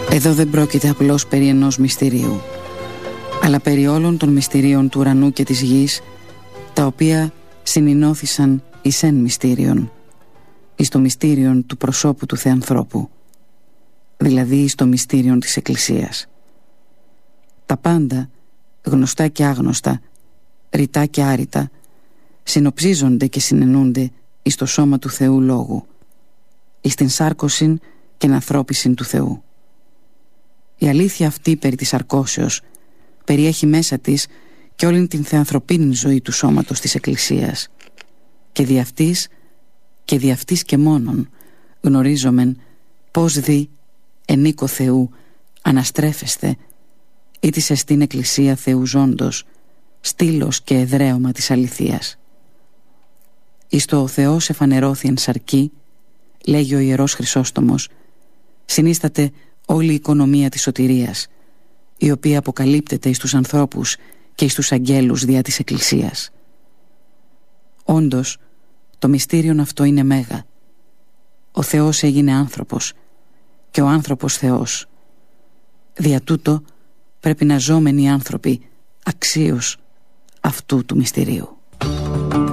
Εδώ δεν πρόκειται απλώς περί ενός μυστηρίου, αλλά περί όλων των μυστηρίων του ουρανού και της γης, τα οποία συνηνώθησαν εις εν μυστήριον, εις το μυστήριον του προσώπου του Θεανθρώπου, δηλαδή εις το μυστήριον της Εκκλησίας. Τα πάντα, γνωστά και άγνωστα, ρητά και άρρητα, συνοψίζονται και συνενούνται εις το σώμα του Θεού Λόγου, εις την σάρκωσιν και ανθρώπισιν του Θεού. Η αλήθεια αυτή περί της σαρκώσεως περιέχει μέσα της και όλη την θεανθρωπίνη ζωή του σώματος της Εκκλησίας, και δι' αυτής και μόνον γνωρίζομεν πως δι εν οίκο Θεού αναστρέφεστε ή της εστίν Εκκλησία Θεού ζώντος, στήλος και εδραίωμα της αληθείας. Εις το ο Θεός εφανερώθη εν σαρκή, λέγει ο Ιερός Χρυσόστομος, συνίσταται όλη η οικονομία της σωτηρίας, η οποία αποκαλύπτεται εις τους ανθρώπους και εις τους αγγέλους διά της Εκκλησίας. Όντως, το μυστήριον αυτό είναι μέγα. Ο Θεός έγινε άνθρωπος και ο άνθρωπος Θεός. Δια τούτο πρέπει να ζώμεν οι άνθρωποι αξίως αυτού του μυστηρίου.